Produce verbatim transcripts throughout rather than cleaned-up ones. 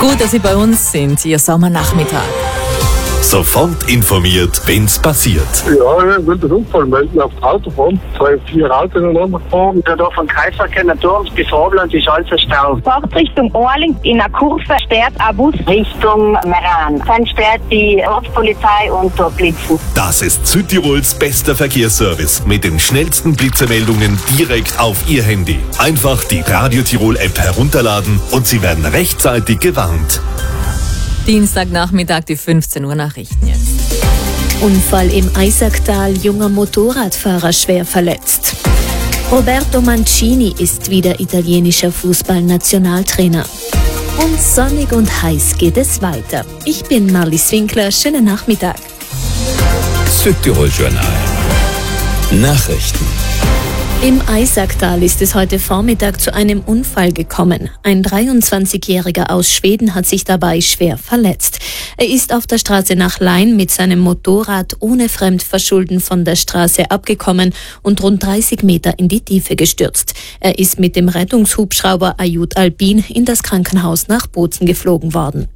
Gut, dass Sie bei uns sind, Ihr Sommernachmittag. Sofort informiert, wenn's passiert. Ja, ich will das Unfall melden auf der Autobahn. Zwei, vier Autos ineinander gefahren. Ja, da von Kreisverkehr Turms bis Obland ist alles ein Stau. Fahrt Richtung Orling, in der Kurve sperrt ein Bus Richtung Meran. Dann sperrt die Ortspolizei und da blitzen. Das ist Südtirols bester Verkehrsservice mit den schnellsten Blitzemeldungen direkt auf Ihr Handy. Einfach die Radio Tirol App herunterladen und Sie werden rechtzeitig gewarnt. Dienstagnachmittag, die fünfzehn Uhr Nachrichten jetzt. Unfall im Eisacktal, junger Motorradfahrer schwer verletzt. Roberto Mancini ist wieder italienischer Fußballnationaltrainer. Und sonnig und heiß geht es weiter. Ich bin Marlies Winkler, schönen Nachmittag. Südtirol Journal. Nachrichten. Im Eisacktal ist es heute Vormittag zu einem Unfall gekommen. Ein dreiundzwanzigjähriger aus Schweden hat sich dabei schwer verletzt. Er ist auf der Straße nach Lain mit seinem Motorrad ohne Fremdverschulden von der Straße abgekommen und rund dreißig Meter in die Tiefe gestürzt. Er ist mit dem Rettungshubschrauber Ayud Alpin in das Krankenhaus nach Bozen geflogen worden.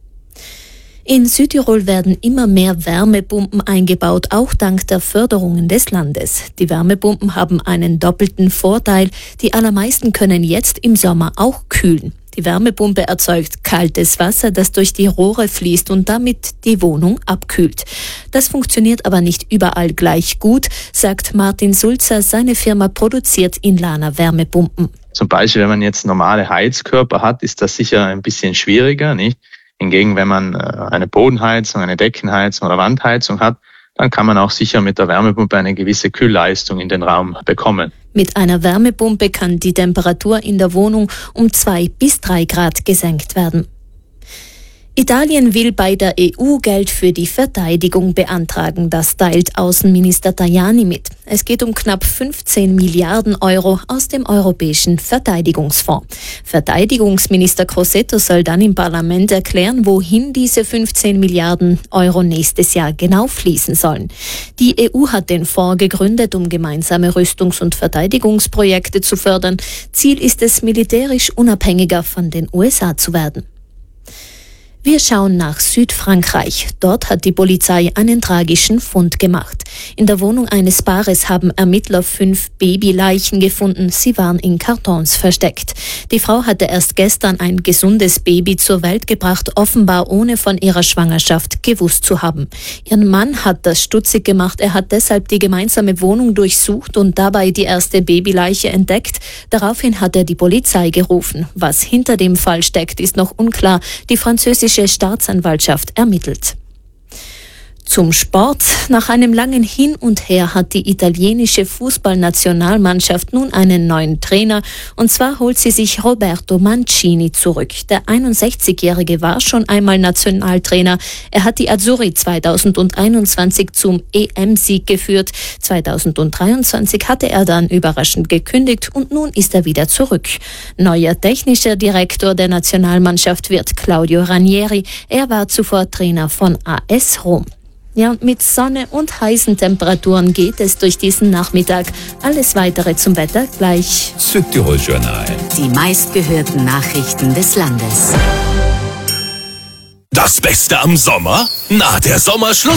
In Südtirol werden immer mehr Wärmepumpen eingebaut, auch dank der Förderungen des Landes. Die Wärmepumpen haben einen doppelten Vorteil. Die allermeisten können jetzt im Sommer auch kühlen. Die Wärmepumpe erzeugt kaltes Wasser, das durch die Rohre fließt und damit die Wohnung abkühlt. Das funktioniert aber nicht überall gleich gut, sagt Martin Sulzer. Seine Firma produziert in Lana Wärmepumpen. Zum Beispiel, wenn man jetzt normale Heizkörper hat, ist das sicher ein bisschen schwieriger, nicht? Hingegen, wenn man eine Bodenheizung, eine Deckenheizung oder Wandheizung hat, dann kann man auch sicher mit der Wärmepumpe eine gewisse Kühlleistung in den Raum bekommen. Mit einer Wärmepumpe kann die Temperatur in der Wohnung um zwei bis drei Grad gesenkt werden. Italien will bei der E U Geld für die Verteidigung beantragen. Das teilt Außenminister Tajani mit. Es geht um knapp fünfzehn Milliarden Euro aus dem Europäischen Verteidigungsfonds. Verteidigungsminister Crosetto soll dann im Parlament erklären, wohin diese fünfzehn Milliarden Euro nächstes Jahr genau fließen sollen. Die E U hat den Fonds gegründet, um gemeinsame Rüstungs- und Verteidigungsprojekte zu fördern. Ziel ist es, militärisch unabhängiger von den U S A zu werden. Wir schauen nach Südfrankreich. Dort hat die Polizei einen tragischen Fund gemacht. In der Wohnung eines Paares haben Ermittler fünf Babyleichen gefunden. Sie waren in Kartons versteckt. Die Frau hatte erst gestern ein gesundes Baby zur Welt gebracht, offenbar ohne von ihrer Schwangerschaft gewusst zu haben. Ihren Mann hat das stutzig gemacht. Er hat deshalb die gemeinsame Wohnung durchsucht und dabei die erste Babyleiche entdeckt. Daraufhin hat er die Polizei gerufen. Was hinter dem Fall steckt, ist noch unklar. Die französische Staatsanwaltschaft ermittelt. Zum Sport. Nach einem langen Hin und Her hat die italienische Fußballnationalmannschaft nun einen neuen Trainer, und zwar holt sie sich Roberto Mancini zurück. Der einundsechzigjährige war schon einmal Nationaltrainer. Er hat die Azzurri zweitausendeinundzwanzig zum E M-Sieg geführt. zweitausenddreiundzwanzig hatte er dann überraschend gekündigt und nun ist er wieder zurück. Neuer technischer Direktor der Nationalmannschaft wird Claudio Ranieri. Er war zuvor Trainer von A S Rom. Ja, und mit Sonne und heißen Temperaturen geht es durch diesen Nachmittag. Alles Weitere zum Wetter gleich. Südtirol Journal. Die meistgehörten Nachrichten des Landes. Das Beste am Sommer? Na, der Sommerschluss.